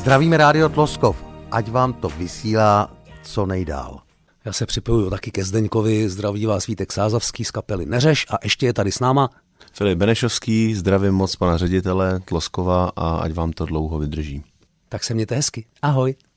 Zdravíme Rádio Tloskov, ať vám to vysílá co nejdál. Já se připojuju taky ke Zdeňkovi, zdraví vás Vítek Sázavský z kapely Neřeš a ještě je tady s náma Filip Benešovský, zdravím moc pana ředitele Tloskova a ať vám to dlouho vydrží. Tak se mějte hezky. Ahoj.